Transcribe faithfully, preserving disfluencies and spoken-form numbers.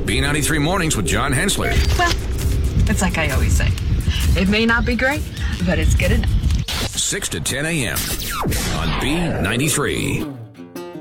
B ninety-three Mornings with John Hensler. Well, it's like I always say. It may not be great, but it's good enough. six to ten a.m. on B ninety-three.